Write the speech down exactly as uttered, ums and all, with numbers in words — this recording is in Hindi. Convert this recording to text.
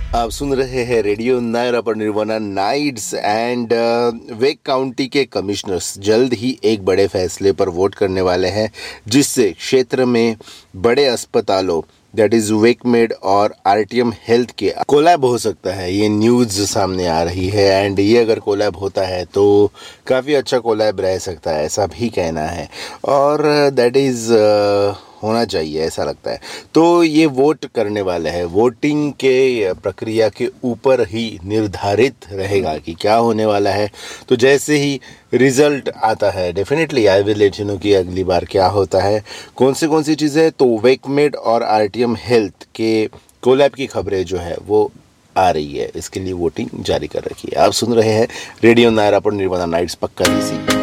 आप सुन रहे हैं रेडियो नायरा पर nirvana nights and wake county के कमिश्नर्स जल्द ही एक बड़े फैसले पर वोट करने वाले हैं, जिससे क्षेत्र में बड़े अस्पतालों दैट इज वेकमेड और आरटीएम हेल्थ के कोलैब हो सकता है। ये न्यूज़ सामने आ रही है एंड ये अगर कोलैब होता है तो काफ़ी अच्छा कोलैब रह सकता है, ऐसा भी कहना है और दैट इज़ होना चाहिए, ऐसा लगता है। तो ये वोट करने वाले हैं, वोटिंग के प्रक्रिया के ऊपर ही निर्धारित रहेगा कि क्या होने वाला है। तो जैसे ही रिजल्ट आता है definitely I will let you know कि अगली बार क्या होता है, कौन से कौन सी चीज़ें। तो वेकमेड और आरटीएम हेल्थ के कोलैब की खबरें जो है वो आ रही है, इसके लिए वोटिंग जारी कर रखी है। आप सुन रहे हैं रेडियो नायरा पर निर्वाणा नाइट्स, पक्का रीसी।